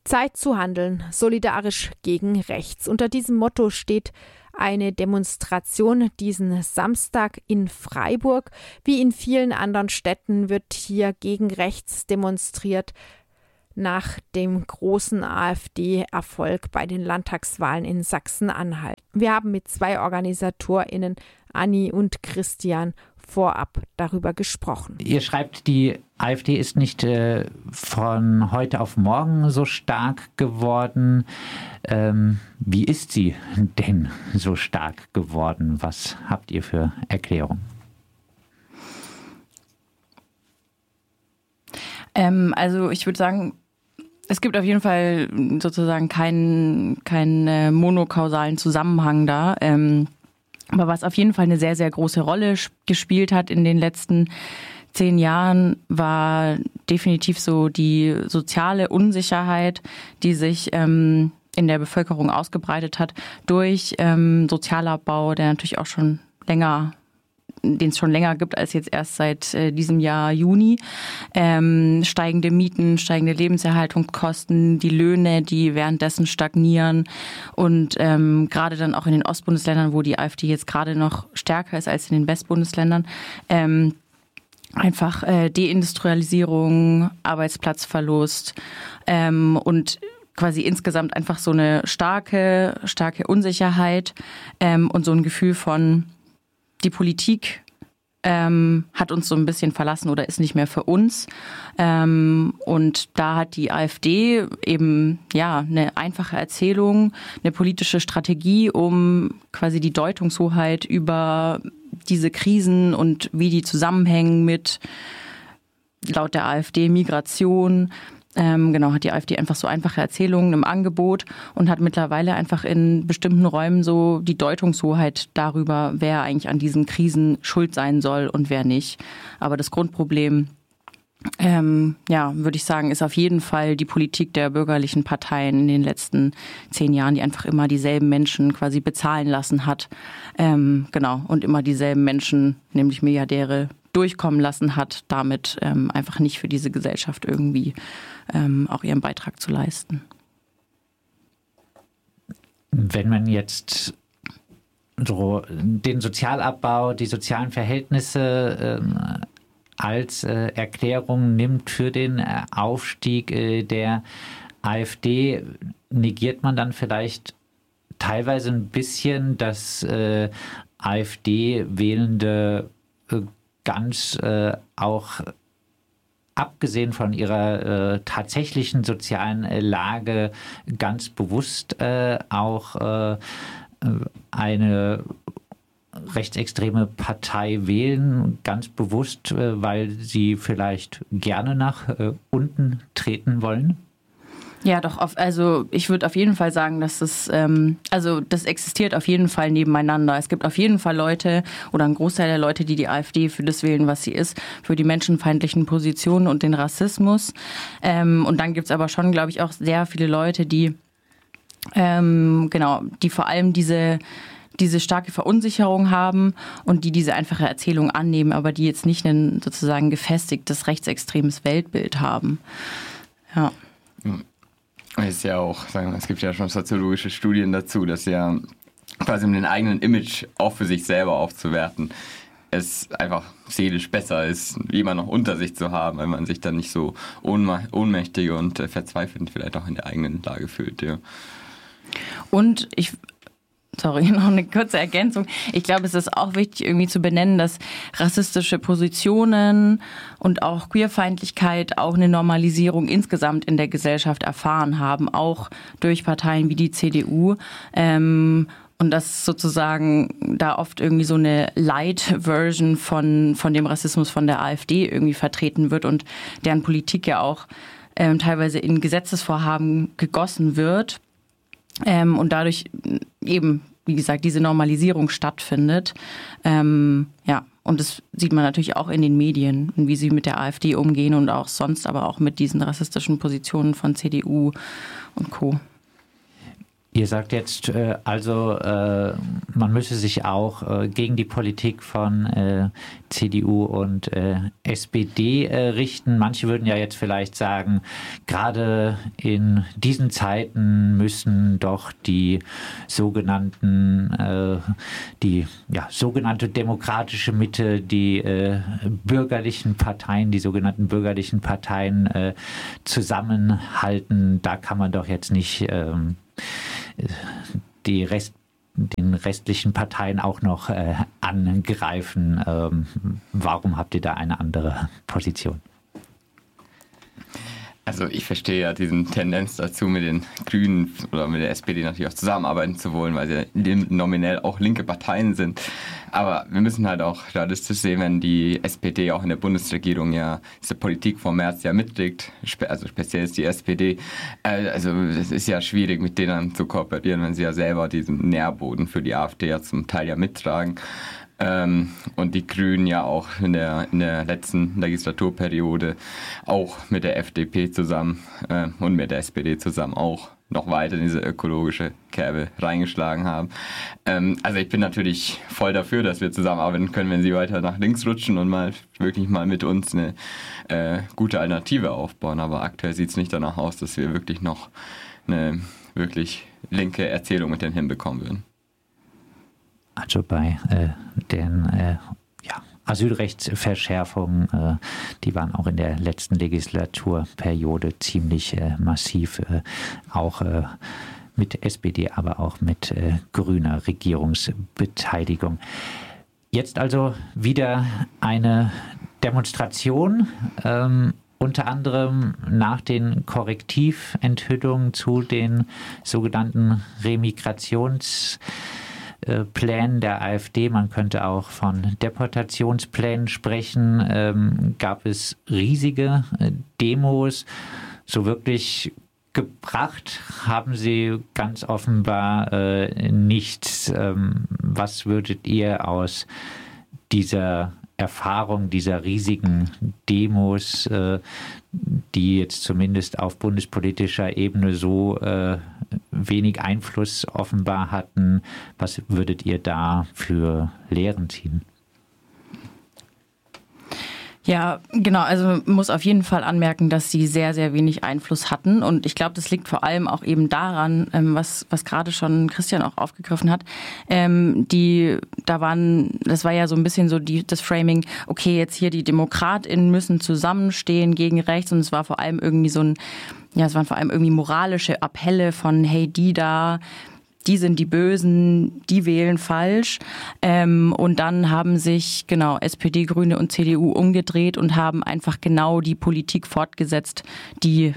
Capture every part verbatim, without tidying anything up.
Zeit zu handeln, solidarisch gegen rechts. Unter diesem Motto steht eine Demonstration diesen Samstag in Freiburg. Wie in vielen anderen Städten wird hier gegen rechts demonstriert nach dem großen AfD-Erfolg bei den Landtagswahlen in Sachsen-Anhalt. Wir haben mit zwei OrganisatorInnen, Anni und Christian, vorab darüber gesprochen. Ihr schreibt, die AfD ist nicht äh, von heute auf morgen so stark geworden. Ähm, wie ist sie denn so stark geworden? Was habt ihr für Erklärungen? Ähm, also ich würde sagen, es gibt auf jeden Fall sozusagen keinen, keinen äh, monokausalen Zusammenhang da. Ähm, aber was auf jeden Fall eine sehr, sehr große Rolle gespielt hat in den letzten zehn Jahren, war definitiv so die soziale Unsicherheit, die sich ähm, in der Bevölkerung ausgebreitet hat durch ähm, Sozialabbau, der natürlich auch schon länger den es schon länger gibt als jetzt erst seit äh, diesem Jahr Juni. Ähm, steigende Mieten, steigende Lebenserhaltungskosten, die Löhne, die währenddessen stagnieren und ähm, gerade dann auch in den Ostbundesländern, wo die AfD jetzt gerade noch stärker ist als in den Westbundesländern, ähm, einfach äh, Deindustrialisierung, Arbeitsplatzverlust ähm, und quasi insgesamt einfach so eine starke, starke Unsicherheit ähm, und so ein Gefühl von die Politik ähm, hat uns so ein bisschen verlassen oder ist nicht mehr für uns. Ähm, und da hat die AfD eben ja eine einfache Erzählung, eine politische Strategie, um quasi die Deutungshoheit über diese Krisen und wie die zusammenhängen mit, laut der AfD, Migration. Ähm, genau, hat die AfD einfach so einfache Erzählungen im Angebot und hat mittlerweile einfach in bestimmten Räumen so die Deutungshoheit darüber, wer eigentlich an diesen Krisen schuld sein soll und wer nicht. Aber das Grundproblem, ähm, ja, würde ich sagen, ist auf jeden Fall die Politik der bürgerlichen Parteien in den letzten zehn Jahren, die einfach immer dieselben Menschen quasi bezahlen lassen hat. Ähm, genau, und immer dieselben Menschen, nämlich Milliardäre, durchkommen lassen hat, damit ähm, einfach nicht für diese Gesellschaft irgendwie ähm, auch ihren Beitrag zu leisten. Wenn man jetzt so den Sozialabbau, die sozialen Verhältnisse ähm, als äh, Erklärung nimmt für den äh, Aufstieg äh, der AfD, negiert man dann vielleicht teilweise ein bisschen, dass äh, AfD-Wählende äh, ganz äh, auch abgesehen von ihrer äh, tatsächlichen sozialen äh, Lage ganz bewusst äh, auch äh, eine rechtsextreme Partei wählen, ganz bewusst, äh, weil sie vielleicht gerne nach äh, unten treten wollen? Ja, doch, auf, also ich würde auf jeden Fall sagen, dass das, ähm, also das existiert auf jeden Fall nebeneinander. Es gibt auf jeden Fall Leute oder ein Großteil der Leute, die die AfD für das wählen, was sie ist, für die menschenfeindlichen Positionen und den Rassismus. Ähm, und dann gibt's aber schon, glaube ich, auch sehr viele Leute, die, ähm, genau, die vor allem diese diese starke Verunsicherung haben und die diese einfache Erzählung annehmen, aber die jetzt nicht ein sozusagen gefestigtes rechtsextremes Weltbild haben. Ja. Es ist ja auch, sagen wir, es gibt ja schon soziologische Studien dazu, dass ja quasi um den eigenen Image auch für sich selber aufzuwerten, es einfach seelisch besser ist, jemanden noch unter sich zu haben, weil man sich dann nicht so ohnmächtig und äh, verzweifelt vielleicht auch in der eigenen Lage fühlt. Ja. Und ich Sorry, noch eine kurze Ergänzung. Ich glaube, es ist auch wichtig, irgendwie zu benennen, dass rassistische Positionen und auch Queerfeindlichkeit auch eine Normalisierung insgesamt in der Gesellschaft erfahren haben, auch durch Parteien wie die C D U. Ähm, und dass sozusagen da oft irgendwie so eine Light-Version von, von dem Rassismus von der AfD irgendwie vertreten wird und deren Politik ja auch ähm, teilweise in Gesetzesvorhaben gegossen wird. Ähm, und dadurch eben, wie gesagt, diese Normalisierung stattfindet. Ähm, ja, und das sieht man natürlich auch in den Medien, wie sie mit der AfD umgehen und auch sonst, aber auch mit diesen rassistischen Positionen von C D U und Co. Ihr sagt jetzt äh, also, äh, man müsse sich auch äh, gegen die Politik von äh, C D U und äh, S P D äh, richten. Manche würden ja jetzt vielleicht sagen, gerade in diesen Zeiten müssen doch die sogenannten, äh, die ja, sogenannte demokratische Mitte, die äh, bürgerlichen Parteien, die sogenannten bürgerlichen Parteien äh, zusammenhalten. Da kann man doch jetzt nicht ähm, die Rest, den restlichen Parteien auch noch äh, angreifen. Ähm, warum habt ihr da eine andere Position? Also ich verstehe ja diesen Tendenz dazu, mit den Grünen oder mit der S P D natürlich auch zusammenarbeiten zu wollen, weil sie nominell auch linke Parteien sind. Aber wir müssen halt auch realistisch sehen, wenn die S P D auch in der Bundesregierung ja diese Politik vom März ja mitträgt, also speziell ist die S P D, also es ist ja schwierig, mit denen zu kooperieren, wenn sie ja selber diesen Nährboden für die AfD ja zum Teil ja mittragen. Ähm, und die Grünen ja auch in der, in der letzten Legislaturperiode auch mit der F D P zusammen äh, und mit der S P D zusammen auch noch weiter in diese ökologische Kerbe reingeschlagen haben. Ähm, also ich bin natürlich voll dafür, dass wir zusammenarbeiten können, wenn sie weiter nach links rutschen und mal wirklich mal mit uns eine äh, gute Alternative aufbauen. Aber aktuell sieht es nicht danach aus, dass wir wirklich noch eine wirklich linke Erzählung mit denen hinbekommen würden. Also bei äh, den äh, ja, Asylrechtsverschärfungen, äh, die waren auch in der letzten Legislaturperiode ziemlich äh, massiv, äh, auch äh, mit S P D, aber auch mit äh, grüner Regierungsbeteiligung. Jetzt also wieder eine Demonstration, ähm, unter anderem nach den Korrektiventhüllungen zu den sogenannten Remigrations- Plänen der AfD, man könnte auch von Deportationsplänen sprechen, ähm, gab es riesige äh, Demos. So wirklich gebracht haben sie ganz offenbar äh, nichts. Ähm, was würdet ihr aus dieser Erfahrung dieser riesigen Demos, äh, die jetzt zumindest auf bundespolitischer Ebene so äh, wenig Einfluss offenbar hatten, was würdet ihr da für Lehren ziehen? Ja, genau. Also muss auf jeden Fall anmerken, dass sie sehr, sehr wenig Einfluss hatten. Und ich glaube, das liegt vor allem auch eben daran, was, was gerade schon Christian auch aufgegriffen hat. Ähm, die, da waren, das war ja so ein bisschen so die, das Framing, okay, jetzt hier die DemokratInnen müssen zusammenstehen gegen rechts. Und es war vor allem irgendwie so ein, ja, es waren vor allem irgendwie moralische Appelle von, hey, die da, die sind die Bösen, die wählen falsch. Ähm, und dann haben sich genau S P D, Grüne und C D U umgedreht und haben einfach genau die Politik fortgesetzt, die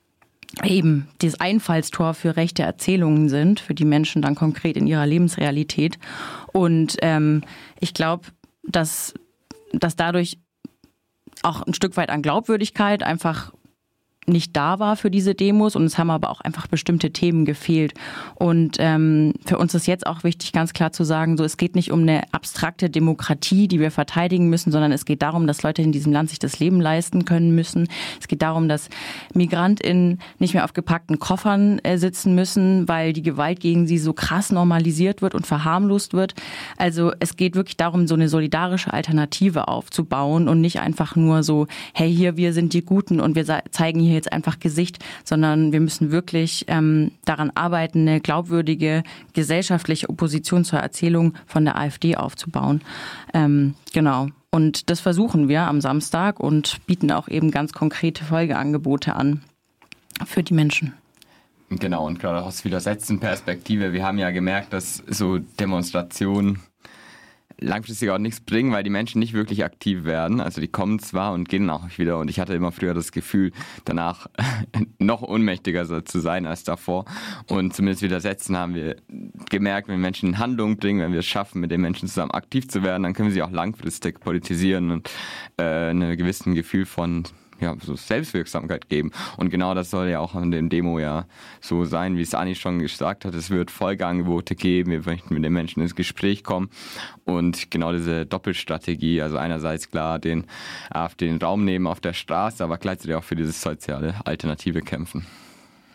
eben das Einfallstor für rechte Erzählungen sind, für die Menschen dann konkret in ihrer Lebensrealität. Und ähm, ich glaube, dass, dass dadurch auch ein Stück weit an Glaubwürdigkeit einfach nicht da war für diese Demos, und es haben aber auch einfach bestimmte Themen gefehlt. Und ähm, für uns ist jetzt auch wichtig, ganz klar zu sagen, so, es geht nicht um eine abstrakte Demokratie, die wir verteidigen müssen, sondern es geht darum, dass Leute in diesem Land sich das Leben leisten können müssen. Es geht darum, dass MigrantInnen nicht mehr auf gepackten Koffern äh, sitzen müssen, weil die Gewalt gegen sie so krass normalisiert wird und verharmlost wird. Also es geht wirklich darum, so eine solidarische Alternative aufzubauen und nicht einfach nur so, hey, hier, wir sind die Guten und wir zeigen hier jetzt einfach Gesicht, sondern wir müssen wirklich ähm, daran arbeiten, eine glaubwürdige gesellschaftliche Opposition zur Erzählung von der AfD aufzubauen. Ähm, genau. Und das versuchen wir am Samstag und bieten auch eben ganz konkrete Folgeangebote an für die Menschen. Genau, und gerade aus widersetzten Perspektive, wir haben ja gemerkt, dass so Demonstrationen langfristig auch nichts bringen, weil die Menschen nicht wirklich aktiv werden. Also die kommen zwar und gehen auch wieder, und ich hatte immer früher das Gefühl, danach noch ohnmächtiger zu sein als davor. Und zumindest widersetzen haben wir gemerkt, wenn Menschen in Handlung bringen, wenn wir es schaffen, mit den Menschen zusammen aktiv zu werden, dann können wir sie auch langfristig politisieren und äh, ein gewisses Gefühl von ja, so Selbstwirksamkeit geben. Und genau das soll ja auch an dem Demo ja so sein, wie es Anni schon gesagt hat. Es wird Folgeangebote geben, wir möchten mit den Menschen ins Gespräch kommen. Und genau diese Doppelstrategie, also einerseits klar den AfD den Raum nehmen auf der Straße, aber gleichzeitig auch für diese soziale Alternative kämpfen.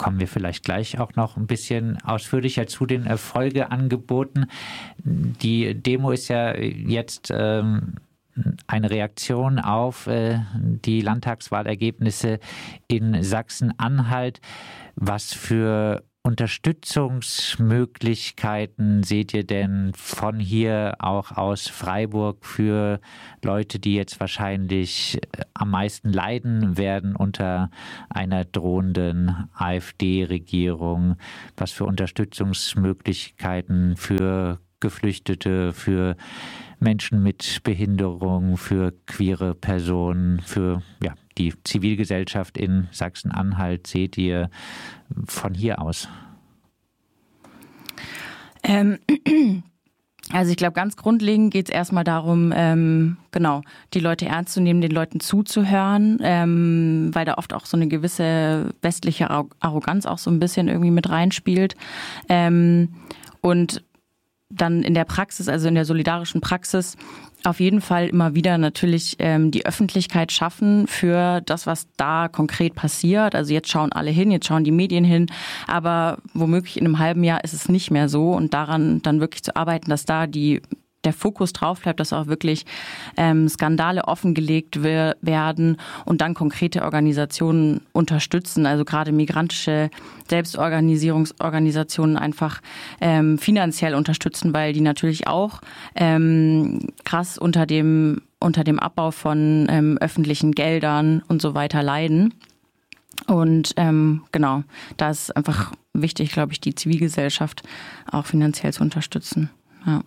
kommen wir vielleicht gleich auch noch ein bisschen ausführlicher zu den äh, Folgeangeboten. Die Demo ist ja jetzt ähm, eine Reaktion auf äh, die Landtagswahlergebnisse in Sachsen-Anhalt. Was für Unterstützungsmöglichkeiten seht ihr denn von hier auch aus Freiburg für Leute, die jetzt wahrscheinlich am meisten leiden werden unter einer drohenden AfD-Regierung? Was für Unterstützungsmöglichkeiten für Geflüchtete, für Menschen mit Behinderung, für queere Personen, für ja, die Zivilgesellschaft in Sachsen-Anhalt seht ihr von hier aus? Ähm, also ich glaube, ganz grundlegend geht es erstmal darum, ähm, genau, die Leute ernst zu nehmen, den Leuten zuzuhören, ähm, weil da oft auch so eine gewisse westliche Arroganz auch so ein bisschen irgendwie mit reinspielt. Ähm, und dann in der Praxis, also in der solidarischen Praxis, auf jeden Fall immer wieder natürlich ähm, die Öffentlichkeit schaffen für das, was da konkret passiert. Also jetzt schauen alle hin, jetzt schauen die Medien hin, aber womöglich in einem halben Jahr ist es nicht mehr so und daran dann wirklich zu arbeiten, dass da die der Fokus drauf bleibt, dass auch wirklich ähm, Skandale offengelegt we- werden und dann konkrete Organisationen unterstützen, also gerade migrantische Selbstorganisierungsorganisationen einfach ähm, finanziell unterstützen, weil die natürlich auch ähm, krass unter dem unter dem Abbau von ähm, öffentlichen Geldern und so weiter leiden. Und ähm, genau, da ist einfach wichtig, glaube ich, die Zivilgesellschaft auch finanziell zu unterstützen. Ja.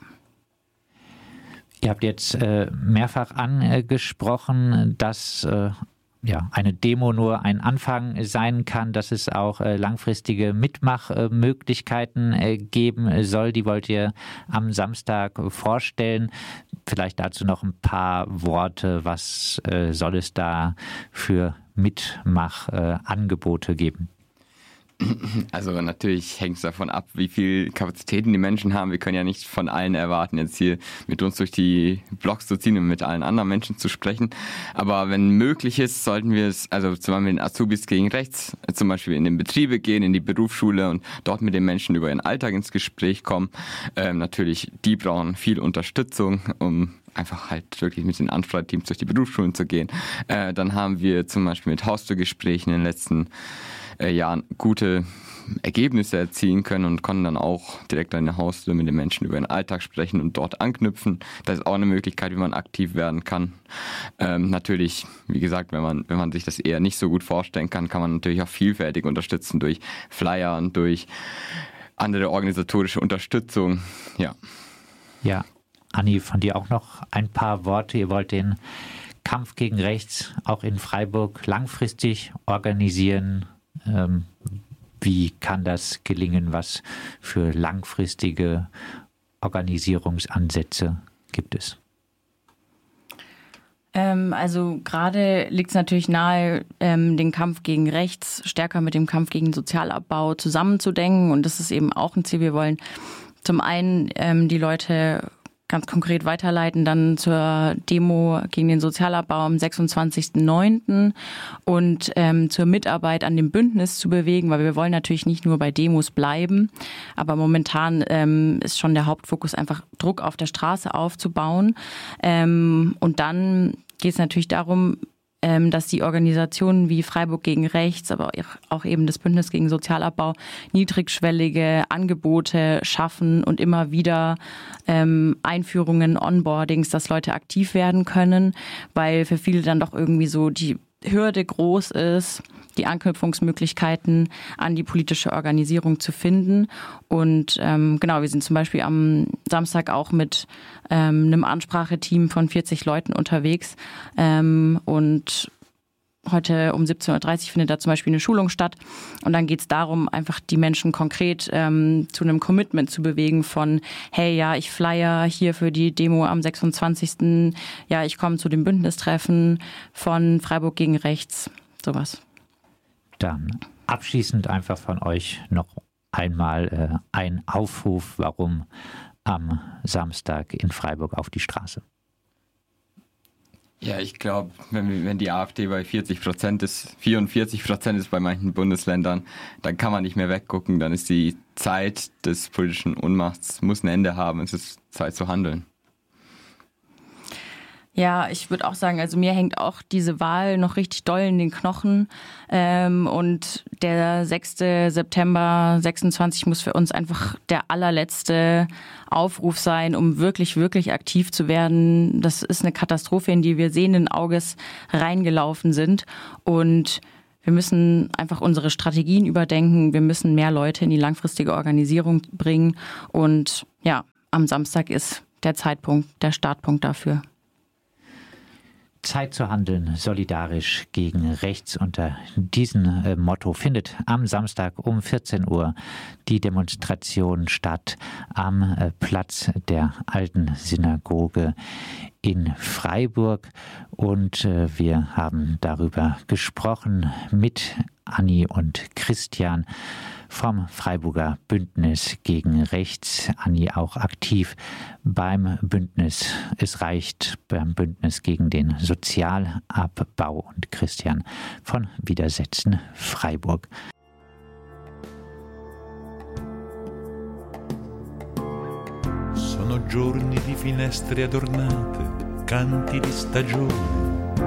Ihr habt jetzt äh, mehrfach angesprochen, dass äh, ja, eine Demo nur ein Anfang sein kann, dass es auch äh, langfristige Mitmachmöglichkeiten äh, geben soll. Die wollt ihr am Samstag vorstellen. Vielleicht dazu noch ein paar Worte. Was äh, soll es da für Mitmachangebote äh, geben? Also natürlich hängt es davon ab, wie viel Kapazitäten die Menschen haben. Wir können ja nicht von allen erwarten, jetzt hier mit uns durch die Blogs zu ziehen und mit allen anderen Menschen zu sprechen. Aber wenn möglich ist, sollten wir es, also zum Beispiel den Azubis gegen rechts, zum Beispiel in den Betriebe gehen, in die Berufsschule und dort mit den Menschen über ihren Alltag ins Gespräch kommen. Ähm, natürlich, die brauchen viel Unterstützung, um einfach halt wirklich mit den Anfragteams durch die Berufsschulen zu gehen. Äh, dann haben wir zum Beispiel mit Haustürgesprächen in den letzten äh, Jahren gute Ergebnisse erzielen können und konnten dann auch direkt an der Haustür mit den Menschen über den Alltag sprechen und dort anknüpfen. Das ist auch eine Möglichkeit, wie man aktiv werden kann. Ähm, natürlich, wie gesagt, wenn man, wenn man sich das eher nicht so gut vorstellen kann, kann man natürlich auch vielfältig unterstützen durch Flyer und durch andere organisatorische Unterstützung. Ja. Ja. Anni, von dir auch noch ein paar Worte. Ihr wollt den Kampf gegen rechts auch in Freiburg langfristig organisieren. Ähm, wie kann das gelingen? Was für langfristige Organisierungsansätze gibt es? Ähm, also gerade liegt es natürlich nahe, ähm, den Kampf gegen rechts stärker mit dem Kampf gegen Sozialabbau zusammenzudenken. Und das ist eben auch ein Ziel. Wir wollen zum einen ähm, die Leute ganz konkret weiterleiten dann zur Demo gegen den Sozialabbau am sechsundzwanzigsten neunten und ähm, zur Mitarbeit an dem Bündnis zu bewegen, weil wir wollen natürlich nicht nur bei Demos bleiben, aber momentan ähm, ist schon der Hauptfokus einfach Druck auf der Straße aufzubauen. Ähm, und dann geht es natürlich darum, dass die Organisationen wie Freiburg gegen Rechts, aber auch eben das Bündnis gegen Sozialabbau niedrigschwellige Angebote schaffen und immer wieder ähm, Einführungen, Onboardings, dass Leute aktiv werden können, weil für viele dann doch irgendwie so die Hürde groß ist, die Anknüpfungsmöglichkeiten an die politische Organisierung zu finden. Und ähm, genau, wir sind zum Beispiel am Samstag auch mit ähm, einem Anspracheteam von vierzig Leuten unterwegs. Ähm, und heute um siebzehn Uhr dreißig findet da zum Beispiel eine Schulung statt. Und dann geht es darum, einfach die Menschen konkret ähm, zu einem Commitment zu bewegen von, hey, ja, ich flyer hier für die Demo am sechsundzwanzigsten Ja, ich komme zu dem Bündnistreffen von Freiburg gegen Rechts. Sowas. Dann abschließend einfach von euch noch einmal äh, ein Aufruf, warum am Samstag in Freiburg auf die Straße. Ja, ich glaube, wenn, wenn die AfD bei vierzig Prozent ist, vierundvierzig Prozent ist bei manchen Bundesländern, dann kann man nicht mehr weggucken. Dann ist die Zeit des politischen Unmachts, muss ein Ende haben. Es ist Zeit zu handeln. Ja, ich würde auch sagen, also mir hängt auch diese Wahl noch richtig doll in den Knochen. Ähm, und der sechster September sechsundzwanzig muss für uns einfach der allerletzte Aufruf sein, um wirklich, wirklich aktiv zu werden. Das ist eine Katastrophe, in die wir sehenden Auges reingelaufen sind. Und wir müssen einfach unsere Strategien überdenken. Wir müssen mehr Leute in die langfristige Organisierung bringen. Und ja, am Samstag ist der Zeitpunkt, der Startpunkt dafür. Zeit zu handeln, solidarisch gegen rechts. Unter diesem äh, Motto findet am Samstag um vierzehn Uhr die Demonstration statt am äh, Platz der Alten Synagoge in Freiburg. Und äh, wir haben darüber gesprochen mit Anni und Christian vom Freiburger Bündnis gegen Rechts. Anni auch aktiv beim Bündnis Es reicht, beim Bündnis gegen den Sozialabbau, und Christian von Widersetzen Freiburg. Sono giorni di finestre adornate, canti di stagione,